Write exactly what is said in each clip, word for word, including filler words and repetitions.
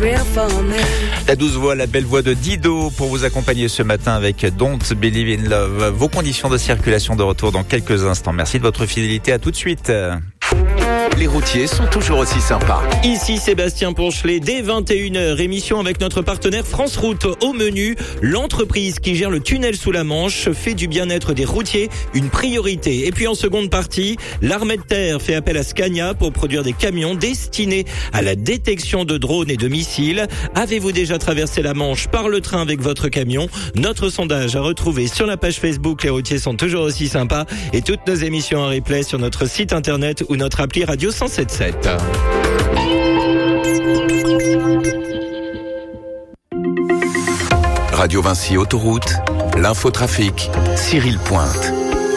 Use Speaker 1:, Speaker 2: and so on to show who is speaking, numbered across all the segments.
Speaker 1: La douce voix, la belle voix de Dido pour vous accompagner ce matin avec Don't Believe in Love. Vos conditions de circulation de retour dans quelques instants. Merci de votre fidélité. À tout de suite.
Speaker 2: Les routiers sont toujours aussi sympas.
Speaker 3: Ici Sébastien Ponchelet, dès vingt et une heures, émission avec notre partenaire France Route. Au menu, l'entreprise qui gère le tunnel sous la Manche fait du bien-être des routiers une priorité. Et puis en seconde partie, l'armée de terre fait appel à Scania pour produire des camions destinés à la détection de drones et de missiles. Avez-vous déjà traversé la Manche par le train avec votre camion? Notre sondage à retrouver sur la page Facebook Les routiers sont toujours aussi sympas, et toutes nos émissions en replay sur notre site internet ou notre appli Radio cent sept sept.
Speaker 2: Radio Vinci Autoroute, l'infotrafic, Cyril Pointe.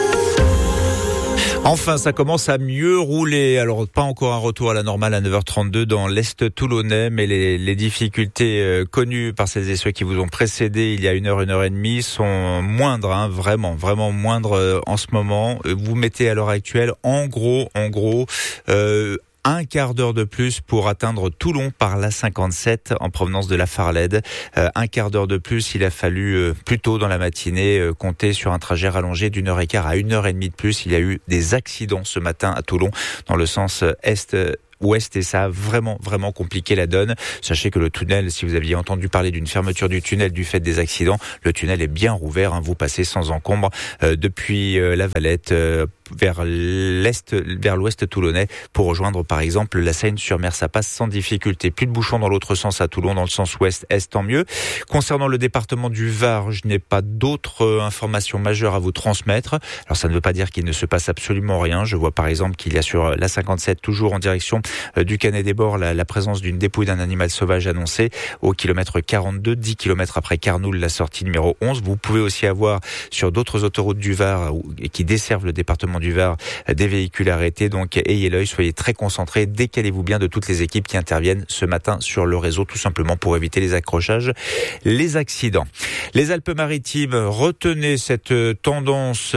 Speaker 1: Enfin, ça commence à mieux rouler. Alors, pas encore un retour à la normale à neuf heures trente-deux dans l'Est toulonnais, mais les, les difficultés euh, connues par celles et ceux qui vous ont précédé il y a une heure, une heure et demie sont moindres, hein, vraiment, vraiment moindres euh, en ce moment. Vous mettez à l'heure actuelle, en gros, en gros, euh, un quart d'heure de plus pour atteindre Toulon par l'A cinquante-sept en provenance de la Farlède. Euh, un quart d'heure de plus, il a fallu euh, plus tôt dans la matinée euh, compter sur un trajet rallongé d'une heure et quart à une heure et demie de plus. Il y a eu des accidents ce matin à Toulon dans le sens est ouest, et ça a vraiment, vraiment compliqué la donne. Sachez que le tunnel, si vous aviez entendu parler d'une fermeture du tunnel du fait des accidents, le tunnel est bien rouvert, hein, vous passez sans encombre euh, depuis euh, la Valette euh, vers l'est, vers l'ouest toulonnais pour rejoindre par exemple la Seine-sur-Mer. Ça passe sans difficulté. Plus de bouchons dans l'autre sens à Toulon, dans le sens ouest-est, tant mieux. Concernant le département du Var, je n'ai pas d'autres informations majeures à vous transmettre. Alors ça ne veut pas dire qu'il ne se passe absolument rien. Je vois par exemple qu'il y a sur l'A cinquante-sept, toujours en direction du Canet des Bords, la, la présence d'une dépouille d'un animal sauvage annoncée au kilomètre quarante-deux, dix kilomètres après Carnoul, la sortie numéro onze. Vous pouvez aussi avoir sur d'autres autoroutes du Var qui desservent le département du Var des véhicules arrêtés, donc ayez l'œil, soyez très concentrés, décalez-vous bien de toutes les équipes qui interviennent ce matin sur le réseau, tout simplement pour éviter les accrochages, les accidents. Les Alpes-Maritimes, retenez cette tendance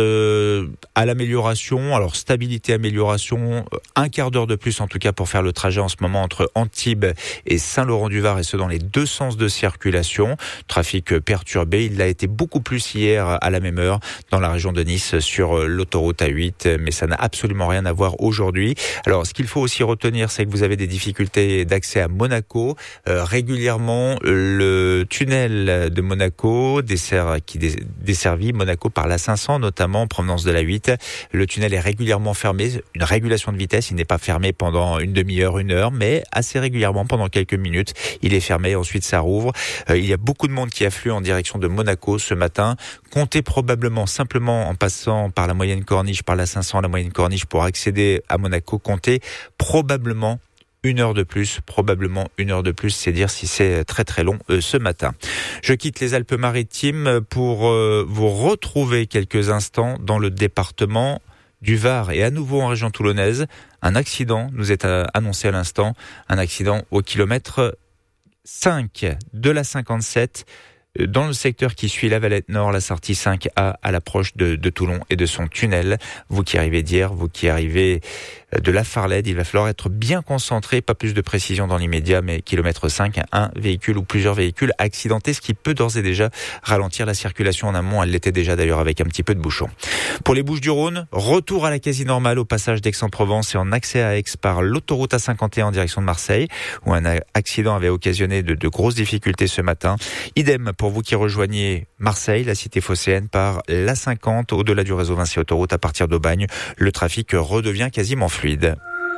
Speaker 1: à l'amélioration, alors stabilité, amélioration, un quart d'heure de plus en tout cas pour faire le trajet en ce moment entre Antibes et Saint-Laurent-du-Var, et ce dans les deux sens de circulation. Trafic perturbé, il l'a été beaucoup plus hier à la même heure dans la région de Nice sur l'autoroute A huit, mais ça n'a absolument rien à voir aujourd'hui. Alors ce qu'il faut aussi retenir, c'est que vous avez des difficultés d'accès à Monaco. Euh, régulièrement, le tunnel de Monaco dessert, qui dé, desservit Monaco par l'A cinq cents, notamment en provenance de l'A huit. Le tunnel est régulièrement fermé, une régulation de vitesse, il n'est pas fermé pendant une demi-heure, une heure, mais assez régulièrement pendant quelques minutes. Il est fermé, ensuite ça rouvre. Euh, il y a beaucoup de monde qui afflue en direction de Monaco ce matin. Comptez probablement simplement en passant par la moyenne corniche, par la cinq cents, la moyenne corniche pour accéder à Monaco. Comptez probablement une heure de plus, probablement une heure de plus, c'est dire si c'est très très long euh, ce matin. Je quitte les Alpes-Maritimes pour euh, vous retrouver quelques instants dans le département du Var et à nouveau en région toulonnaise. Un accident nous est annoncé à l'instant, un accident au kilomètre cinq de la cinquante-sept dans le secteur qui suit la Valette Nord, la sortie cinq A à l'approche de, de Toulon et de son tunnel. Vous qui arrivez d'hier, vous qui arrivez de la Farlède, il va falloir être bien concentré, pas plus de précision dans l'immédiat, mais kilomètre cinq, un véhicule ou plusieurs véhicules accidentés, ce qui peut d'ores et déjà ralentir la circulation en amont. Elle l'était déjà d'ailleurs avec un petit peu de bouchon. Pour les Bouches-du-Rhône, retour à la quasi-normale au passage d'Aix-en-Provence et en accès à Aix par l'autoroute A cinquante et un en direction de Marseille, où un accident avait occasionné de, de grosses difficultés ce matin. Idem pour vous qui rejoignez Marseille, la cité phocéenne, par l'A cinquante, au-delà du réseau Vinci Autoroute à partir d'Aubagne. Le trafic redevient quasiment fluide.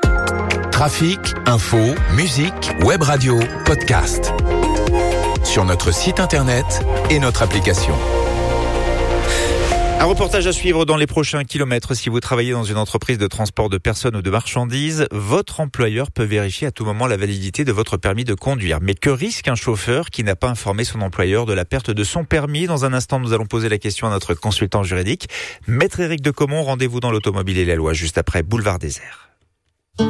Speaker 2: Trafic, info, musique, web radio, podcast. Sur notre site internet et notre application.
Speaker 1: Un reportage à suivre dans les prochains kilomètres. Si vous travaillez dans une entreprise de transport de personnes ou de marchandises, votre employeur peut vérifier à tout moment la validité de votre permis de conduire. Mais que risque un chauffeur qui n'a pas informé son employeur de la perte de son permis? Dans un instant, nous allons poser la question à notre consultant juridique, Maître Éric de Comont. Rendez-vous dans l'automobile et la loi juste après Boulevard Désert.